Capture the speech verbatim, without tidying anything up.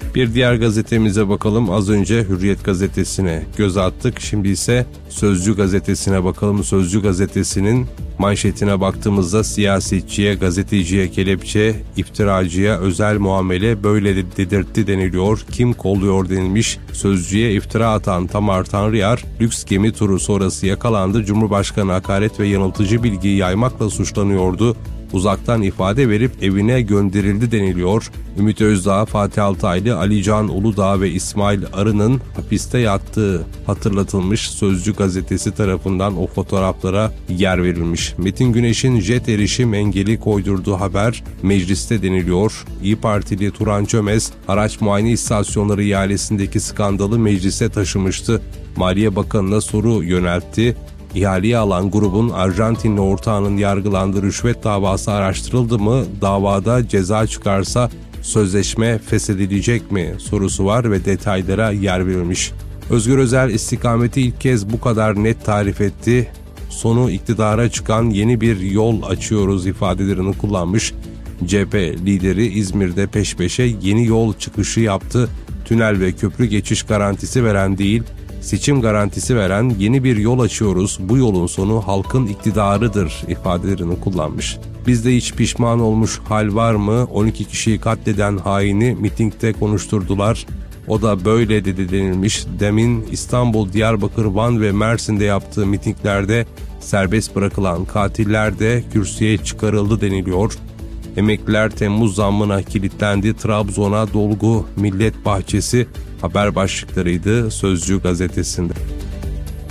Bir diğer gazetemize bakalım. Az önce Hürriyet gazetesine göz attık. Şimdi ise Sözcü gazetesine bakalım. Sözcü gazetesinin manşetine baktığımızda siyasetçiye, gazeteciye kelepçe, iftiracıya özel muamele böyle dedirtti deniliyor. Kim kolluyor denilmiş. Sözcüye iftira atan Tamar Tanrıyar, lüks gemi turu sonrası yakalandı. Cumhurbaşkanı hakaret ve yanıltıcı bilgiyi yaymakla suçlanıyordu. Uzaktan ifade verip evine gönderildi deniliyor. Ümit Özdağ, Fatih Altaylı, Ali Can Uludağ ve İsmail Arı'nın hapiste yattığı hatırlatılmış. Sözcü gazetesi tarafından o fotoğraflara yer verilmiş. Metin Güneş'in jet erişim engeli koydurduğu haber mecliste deniliyor. İyi Partili Turan Çömez, araç muayene istasyonları ihalesindeki skandalı meclise taşımıştı. Maliye Bakanı'na soru yöneltti. İhaleyi alan grubun Arjantinli ortağının yargılandığı rüşvet davası araştırıldı mı? Davada ceza çıkarsa sözleşme feshedilecek mi? Sorusu var ve detaylara yer verilmiş. Özgür Özel istikameti ilk kez bu kadar net tarif etti. Sonu iktidara çıkan yeni bir yol açıyoruz ifadelerini kullanmış. C H P lideri İzmir'de peş peşe yeni yol çıkışı yaptı. Tünel ve köprü geçiş garantisi veren değil, seçim garantisi veren yeni bir yol açıyoruz. Bu yolun sonu halkın iktidarıdır ifadelerini kullanmış. Bizde hiç pişman olmuş hal var mı? on iki kişiyi katleden haini mitingde konuşturdular. O da böyle dedi denilmiş. Demin İstanbul, Diyarbakır, Van ve Mersin'de yaptığı mitinglerde serbest bırakılan katiller de kürsüye çıkarıldı deniliyor. Emekliler Temmuz zammına kilitlendi. Trabzon'a dolgu, Millet Bahçesi haber başlıklarıydı Sözcü gazetesinde.